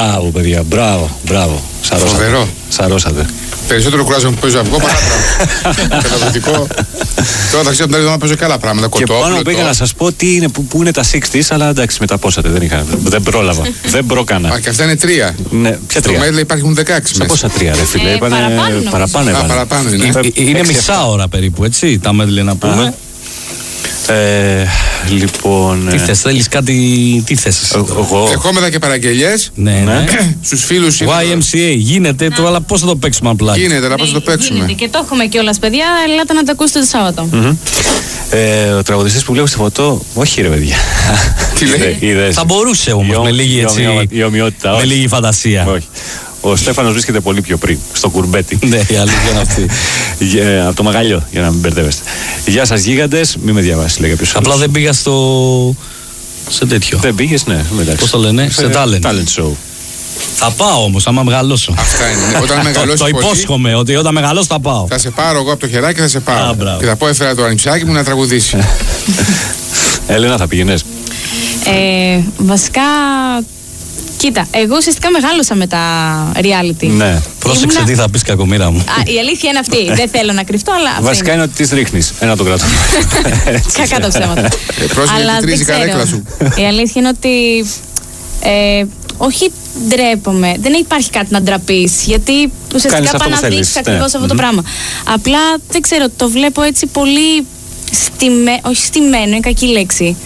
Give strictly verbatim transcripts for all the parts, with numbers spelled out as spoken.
Μπράβο, παιδιά, μπράβο, μπράβο. Φοβερό. Σαρώσατε. Περισσότερο κουράζω που παίζω αυγό παρά πράγμα. Καταπληκτικό. Τώρα θα ξέρω να παίζω και άλλα πράγματα. Και πάνω πήγα να σας πω τι είναι, που, που είναι τα εξήντα, αλλά εντάξει, μεταπόσατε, δεν είχα. Δεν πρόλαβα. Δεν πρόκανα. Α, και αυτά είναι τρία. Ναι, ποια τρία. Στο Medley υπάρχουν δεκαέξι. Σε πόσα τρία, ρε φίλε. Ε, παραπάνω. Παραπάνω, Α, παραπάνω είναι. Ε, είναι μισά ώρα περίπου, έτσι, τα Medley να πούμε. Ε, λοιπόν. Τι θες, θέλεις κάτι, τι θες? Εγώ. Δεχόμεθα και παραγγελιές. Ναι, ναι. Στους φίλους. γουάι εμ σι έι γίνεται το, αλλά πώς θα το παίξουμε απλά? Γίνεται, αλλά πώς θα το παίξουμε? Γίνεται. Και το έχουμε κιόλας, παιδιά. Ελάτε να το ακούσετε το Σάββατο. Ε, ο τραγουδιστής που βλέπω στη φωτό. Όχι, ρε παιδιά. Τι λέει? Είδες. Θα μπορούσε όμως, με λίγη έτσι. Η ομοιότητα. Με λίγη φαντασία. Όχι. Ο Στέφανος βρίσκεται πολύ πιο πριν, στο κουρμπέτι. Ναι, η αλήθεια είναι αυτή. Από το Μαγαλιό, για να μην μπερδεύεστε. Γεια σας γίγαντες, μην με διαβάσει, λέει κάποιος. Απλά δεν πήγα στο. Σε τέτοιο. Δεν πήγες, ναι, εντάξει. Πώς το λένε, σε talent. Talent show. Θα πάω όμως, άμα μεγαλώσω. Αυτά είναι. Όταν μεγαλώσει. Το υπόσχομαι ότι όταν μεγαλώσω θα πάω. Θα σε πάρω εγώ από το χεράκι και θα σε πάρω. Α, και θα πω έφερα το ανιψάκι μου να τραγουδήσει. Έλενα, θα πήγαινες? Ε, βασικά, κοίτα, εγώ ουσιαστικά μεγάλωσα με τα reality. Ναι. Πρόσεξε Ήμουνα- τι θα πεις, κακομοίρα μου. Α, η αλήθεια είναι αυτή. Δεν θέλω να κρυφτώ, αλλά. αυτή Βασικά είναι ότι τις ρίχνεις. Ένα το κρατώ. Κακά τα ψέματα. πρόσεχε, Αλλά τι τρίζει δεν η καρέκλα ξέρω. σου. Η αλήθεια είναι ότι. Ε, όχι ντρέπομαι. Δεν υπάρχει κάτι να ντραπείς. Γιατί Κάνεις ουσιαστικά αυτό πάει που να θέλεις, δείξει ναι. ακριβώς αυτό το Μμμ. πράγμα. Απλά δεν ξέρω, το βλέπω έτσι πολύ. Στιμέ, όχι στημένο, είναι κακή λέξη.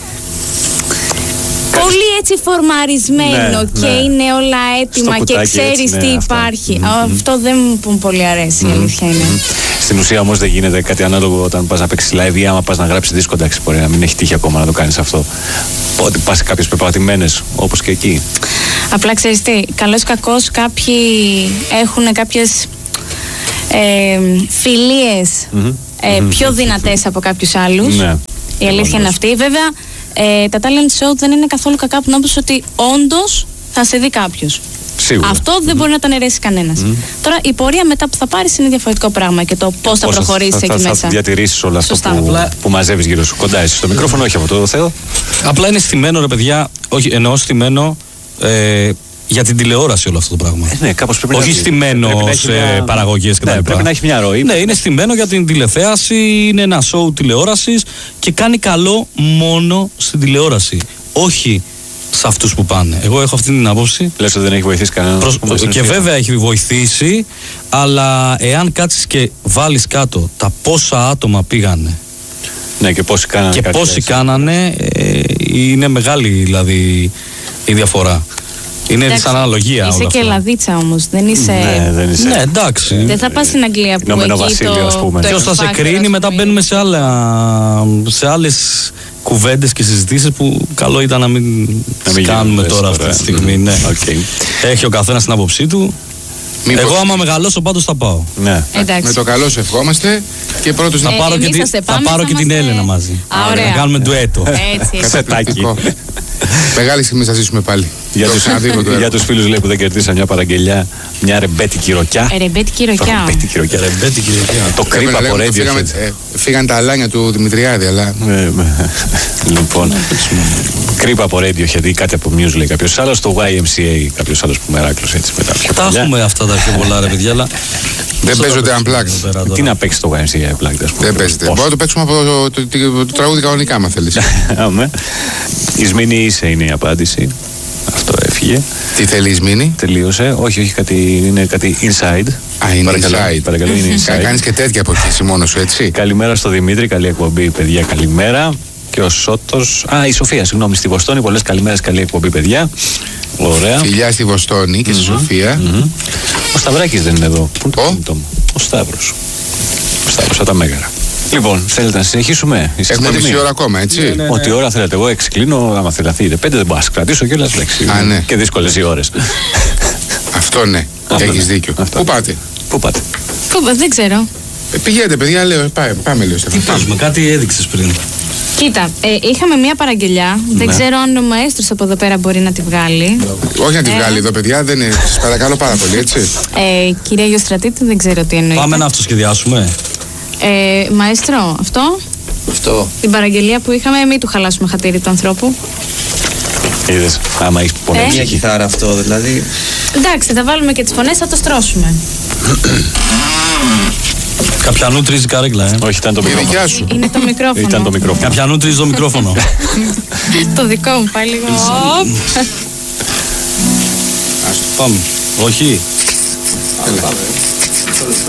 Πολύ έτσι φορμαρισμένο Ναι, και ναι. είναι όλα έτοιμα Στο και κουτάκι ξέρεις έτσι, ναι, τι αυτό. υπάρχει. Μμμ. Α, Αυτό δεν μου πολύ αρέσει, η αλήθεια είναι. Στην ουσία όμως δεν γίνεται κάτι ανάλογο όταν πας να παίξεις live ή άμα πας να γράψεις δίσκο. Εντάξει, μπορεί να μην έχει τύχει ακόμα να το κάνεις αυτό. Ότι πας σε κάποιες πεπατημένες, όπως και εκεί. Απλά ξέρεις τι, καλώς ή κακώς κάποιοι έχουν κάποιες ε, φιλίες ε, πιο δυνατές από κάποιους άλλους. Ναι. Η αλήθεια είναι αυτή. Βέβαια, ε, τα talent show δεν είναι καθόλου κακά από την άποψη ότι όντως θα σε δει κάποιος. Σίγουρα. Αυτό δεν μπορεί να τα αναιρέσει κανένας. Τώρα η πορεία μετά που θα πάρεις είναι διαφορετικό πράγμα και το πώς θα Πώς προχωρήσεις θα, εκεί θα, μέσα. θα διατηρήσεις όλο αυτό Σωστά. που, Απλά- που μαζεύεις γύρω σου. Κοντά εσύ στο μικρόφωνο, όχι από το Θεό. Απλά είναι στημένο, ρε παιδιά, όχι, εννοώ στημένο ε, για την τηλεόραση όλο αυτό το πράγμα. Ναι, κάπως πρέπει Όχι να στημένο πρέπει να έχει σε μια- παραγωγές κτλ. Ναι, πρέπει να έχει μια ροή. Ναι, είναι στημένο για την τηλεθέαση, είναι ένα show τηλεόρασης και κάνει καλό μόνο στην τηλεόραση. Όχι σε αυτούς που πάνε. Εγώ έχω αυτή την άποψη. Λες ότι δεν έχει βοηθήσει κανέναν. Προς- πούμε, στην και ουσία. βέβαια έχει βοηθήσει, αλλά εάν κάτσεις και βάλεις κάτω τα πόσα άτομα πήγανε Ναι, και πόσοι κάνανε και κάτι πόσοι έτσι. κάνανε, ε, είναι μεγάλη δηλαδή η διαφορά. Είναι Εντάξει, δυσαναλογία Είσαι όλα και αυτά. λαδίτσα όμως, δεν είσαι... Ναι, δεν είσαι. Ναι, εντάξει. Δεν θα πας στην Αγγλία που Ηνωμένο εκεί Βασίλειο, το, ας πούμε. το Ποιος θα σε X Factor, κρίνει, ας μετά πούμε. μπαίνουμε σε, άλλα, σε άλλες κουβέντες και συζητήσεις που καλό ήταν να μην, Να μην κάνουμε γίνουν τώρα τώρα. αυτή τη στιγμή. Ναι. Οκ. Έχει ο καθένας την άποψή του. Μήπως- Εγώ άμα μεγαλώσω πάντως θα πάω. Ναι. Εντάξει. Με το καλό σου ευχόμαστε και πρώτος να Ε, Θα πάρω, και, εμείς τη- θα σε θα πάμε, πάρω θα και την είμαστε- Έλενα μαζί. Α, ωραία. Να κάνουμε ντουέτο. Έτσι, έτσι. Καταπληκτικό. Μεγάλη στιγμή θα ζήσουμε πάλι. Για Το τους, ξαναδείχνω το για έργο. τους φίλους λέει, που δεν κερδίσαν μια παραγγελιά, μια ρεμπέτικη ροκιά. Ε, Ρεμπέτικη ροκιά. Ρεμπέτικη ροκιά. Ρεμπέτικη ροκιά. Το Πρέπει κρύπα να από λέμε, Radio. φύγαμε- ε, Φύγαν τα αλάνια του Δημητριάδη, αλλά Ε, με- Λοιπόν, κρύπα από Radiohead ή κάτι από Muse λέει κάποιος άλλος, το γουάι εμ σι έι κάποιος άλλος που μεράκλωσε έτσι μετά πιο Τα παλιά. έχουμε αυτά τα πιο πολλά ρε παιδιά, αλλά δεν παίζονται unplugged. εδώ πέρα Τι τώρα. να παίξει το γουάι εμ σι έι Black, ας πούμε. Δεν παίζεται. Πώς. Μπορούμε να το παίξουμε από το, το, το, το τραγούδι κανονικά, άμα θέλεις. Αμέ. Η Σμήνη είσαι είναι η απάντηση. Αυτό έφυγε. Τι θέλει η Μίνη. Τελείωσε. Όχι, όχι, κάτι, είναι κάτι inside. Α, είναι Παρακαλώ, inside. παρακαλώ, είναι Κα- inside. Κάνεις και τέτοια από εκεί μόνο σου, έτσι. Καλημέρα στο Δημήτρη, καλή εκπομπή, παιδιά, καλημέρα. Και ο Σώτος. Α, η Σοφία, συγγνώμη, στη Βοστόνη. Πολλές καλημέρες, καλή εκπομπή, παιδιά. Ωραία. Φιλιά στη Βοστόνη και στη Σοφία. Μμμ. Ο Σταυράκης δεν είναι εδώ. Πού είναι το Ο? κινητό μου? Ο Σταύρος. Ο Σταύρος, από τα Μέγαρα. Λοιπόν, θέλετε να συνεχίσουμε? Είστε Έχουμε έτοιμοι? μισή ώρα ακόμα, έτσι. Ό,τι ώρα θέλετε. Εγώ έξι κλείνω. Άμα θέλετε, πέντε δεν μπορώ να σας κρατήσω κιόλας. λέξη. Α, ναι. Και δύσκολες οι ώρες. Αυτό ναι. Αυτό Έχεις ναι. δίκιο. Αυτό. Πού πάτε. Πού πάτε? Κούπα, δεν ξέρω. Ε, Πηγαίνετε, παιδιά, λέω. Πάμε, πάμε λίγο. Τι Στέφαν. παίζουμε, κάτι έδειξες πριν. Κοίτα, ε, είχαμε μία παραγγελιά. Δεν Ναι. ξέρω αν ο μαέστρος από εδώ πέρα μπορεί να τη βγάλει. Όχι να τη Ε. βγάλει εδώ, παιδιά. Δεν είναι. Σας παρακαλώ πάρα πολύ, έτσι. Ε, κυρία Γεωστρατήτη, δεν ξέρω τι εννοείται. Πάμε να αυτοσχεδιάσουμε. Ε, μαέστρο, αυτό. Αυτό. Την παραγγελία που είχαμε, μην του χαλάσουμε χατήρι του ανθρώπου. Είδες, άμα έχεις πονάει Ε. Μια ψυχή. κιθάρα αυτό δηλαδή. Εντάξει, θα βάλουμε και τις φωνές, θα το στρώσουμε. Καπιανού τρίζει καρέκλα, ε. Όχι, ήταν το Η μικρόφωνο. δικιά σου. Είναι το μικρόφωνο. Ήταν το μικρόφωνο. Καπιανού τρίζει το μικρόφωνο. Το δικό μου, πάλι λίγο. Οπ. Ας το πάμε. Όχι.